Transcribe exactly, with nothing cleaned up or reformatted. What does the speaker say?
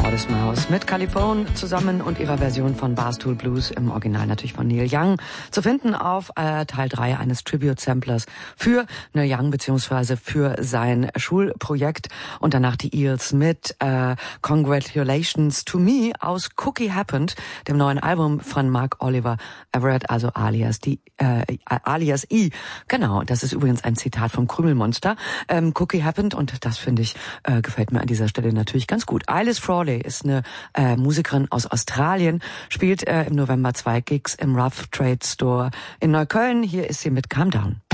Modest Mouse mit Caliphone zusammen und ihrer Version von Barstool Blues, im Original natürlich von Neil Young, zu finden auf äh, Teil drei eines Tribute-Samplers für Neil Young beziehungsweise für sein Schulprojekt, und danach die Eels mit äh, Congratulations to Me aus Cookie Happened, dem neuen Album von Mark Oliver Everett, also alias die äh, alias I. Genau, das ist übrigens ein Zitat vom Krümelmonster. Ähm, Cookie Happened, und das finde ich äh, gefällt mir an dieser Stelle natürlich ganz gut. Alice Frawley ist eine äh, Musikerin aus Australien, spielt äh, im November zwei Gigs im Rough Trade Store in Neukölln. Hier ist sie mit Calm Down.